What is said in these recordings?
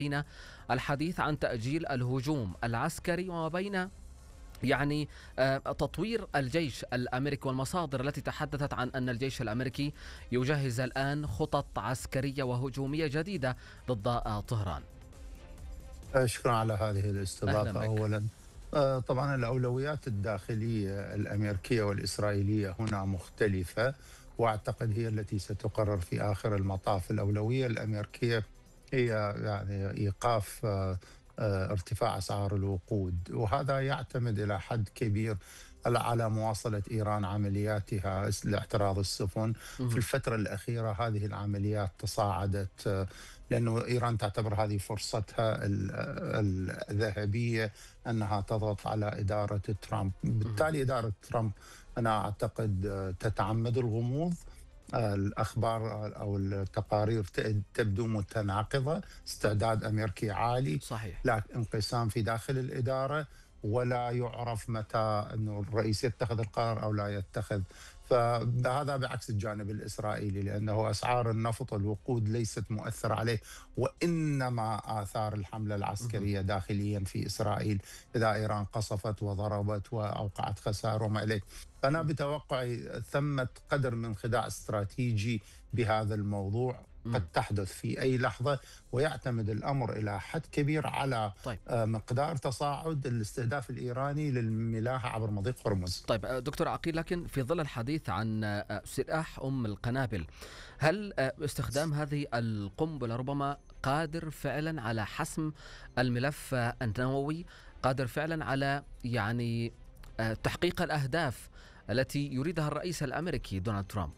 بين الحديث عن تأجيل الهجوم العسكري وما بين تطوير الجيش الأمريكي، والمصادر التي تحدثت عن أن الجيش الأمريكي يجهز الآن خطط عسكرية وهجومية جديدة ضد طهران. شكرا على هذه أهلا الاستضافة. بك. أولا طبعا الأولويات الداخلية الأمريكية والإسرائيلية هنا مختلفة، وأعتقد هي التي ستقرر في آخر المطاف. الأولوية الأمريكية هي يعني إيقاف ارتفاع أسعار الوقود، وهذا يعتمد إلى حد كبير على مواصلة إيران عملياتها لاعتراض السفن. في مهم. الفترة الأخيرة هذه العمليات تصاعدت، لأنه إيران تعتبر هذه فرصتها الذهبية أنها تضغط على إدارة ترامب. مهم. بالتالي إدارة ترامب أنا أعتقد تتعمد الغموض. الأخبار أو التقارير تبدو متناقضة. استعداد أمريكي عالي، صحيح. لكن انقسام في داخل الإدارة، ولا يعرف متى أنه الرئيس يتخذ القرار أو لا يتخذ. فهذا بعكس الجانب الإسرائيلي، لأنه أسعار النفط والوقود ليست مؤثرة عليه، وإنما آثار الحملة مهم. العسكرية داخليا في إسرائيل، إذا إيران قصفت وضربت وأوقعت خسائر وما إليه. أنا بتوقعي ثمة قدر من خداع استراتيجي بهذا الموضوع قد مهم. تحدث في أي لحظة، ويعتمد الأمر إلى حد كبير على طيب. مقدار تصاعد الاستهداف الإيراني للملاحة عبر مضيق هرمز. طيب دكتور عقيل، لكن في ظل الحديث عن سلاح القنابل، هل استخدام هذه القنبلة ربما قادر فعلا على حسم الملف النووي، قادر فعلا على تحقيق الأهداف التي يريدها الرئيس الأمريكي دونالد ترامب؟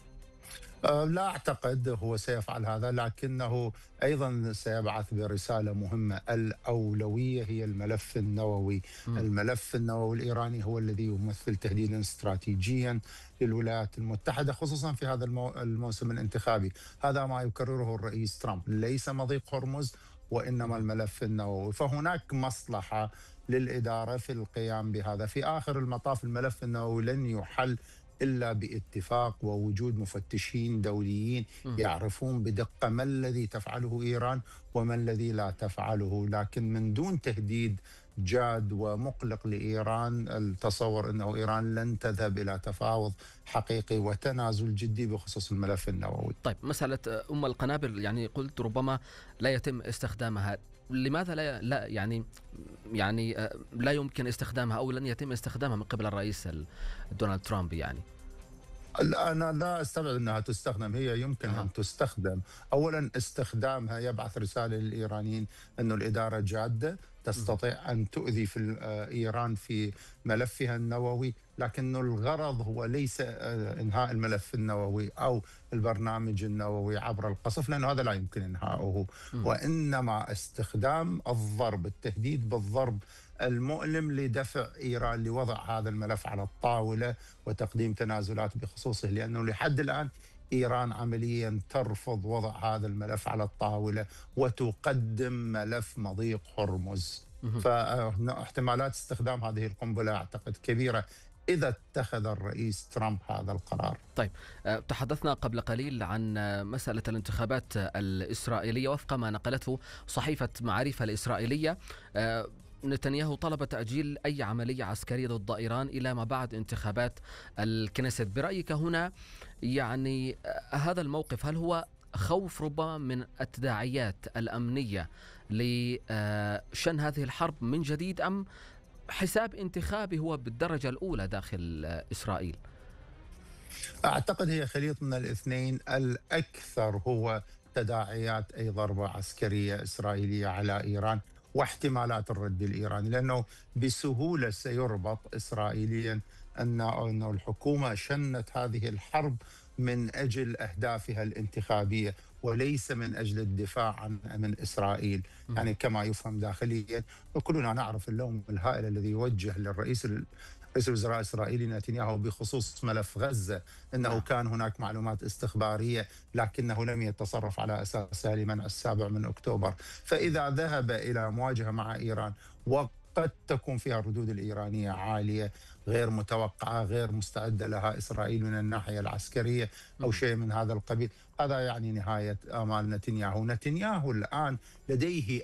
لا أعتقد هو سيفعل هذا، لكنه أيضا سيبعث برسالة مهمة. الأولوية هي الملف النووي. مم. الملف النووي الإيراني هو الذي يمثل تهديدا استراتيجيا للولايات المتحدة، خصوصا في هذا الموسم الانتخابي. هذا ما يكرره الرئيس ترامب، ليس مضيق هرمز وإنما مم. الملف النووي. فهناك مصلحة للإدارة في القيام بهذا. في آخر المطاف الملف النووي لن يحل إلا باتفاق ووجود مفتشين دوليين مم. يعرفون بدقة ما الذي تفعله إيران وما الذي لا تفعله. لكن من دون تهديد جاد ومقلق لإيران، التصور أنه إيران لن تذهب إلى تفاوض حقيقي وتنازل جدي بخصوص الملف النووي. طيب، مسألة القنابل قلت ربما لا يتم استخدامها. لماذا لا يمكن استخدامها أو لن يتم استخدامها من قبل الرئيس دونالد ترامب أنا لا أستبعد أنها تستخدم. هي يمكن أها. أن تستخدم. أولا استخدامها يبعث رسالة للإيرانيين أن الإدارة جادة، مهم. تستطيع أن تؤذي في إيران في ملفها النووي. لكن الغرض هو ليس إنهاء الملف النووي أو البرنامج النووي عبر القصف، لأنه هذا لا يمكن إنهاؤه، مهم. وإنما استخدام الضرب، التهديد بالضرب المؤلم لدفع إيران لوضع هذا الملف على الطاولة وتقديم تنازلات بخصوصه. لأنه لحد الآن إيران عمليا ترفض وضع هذا الملف على الطاولة وتقدم ملف مضيق هرمز. مهم. فاحتمالات استخدام هذه القنبلة أعتقد كبيرة إذا اتخذ الرئيس ترامب هذا القرار. طيب، تحدثنا قبل قليل عن مسألة الانتخابات الإسرائيلية. وفق ما نقلته صحيفة معاريف الإسرائيلية، نتنياهو طلب تأجيل أي عملية عسكرية ضد إيران إلى ما بعد انتخابات الكنيست. برأيك هنا هذا الموقف، هل هو خوف ربما من التداعيات الأمنية لشن هذه الحرب من جديد، أم حساب انتخابي هو بالدرجة الأولى داخل إسرائيل؟ أعتقد هي خليط من الاثنين. الأكثر هو تداعيات أي ضربة عسكرية إسرائيلية على إيران واحتمالات الرد الإيراني، لأنه بسهولة سيربط إسرائيليا أن الحكومة شنت هذه الحرب من أجل أهدافها الانتخابية، وليس من أجل الدفاع من إسرائيل، يعني كما يفهم داخليا. وكلنا نعرف اللوم الهائل الذي يوجه رئيس الوزراء الإسرائيلي نتنياهو بخصوص ملف غزة، أنه نعم. كان هناك معلومات استخبارية لكنه لم يتصرف على أساسها لمنع 7 أكتوبر. فإذا ذهب إلى مواجهة مع إيران قد تكون فيها الردود الإيرانية عالية، غير متوقعة، غير مستعدة لها إسرائيل من الناحية العسكرية أو مم. شيء من هذا القبيل. هذا يعني نهاية آمال نتنياهو. نتنياهو الآن لديه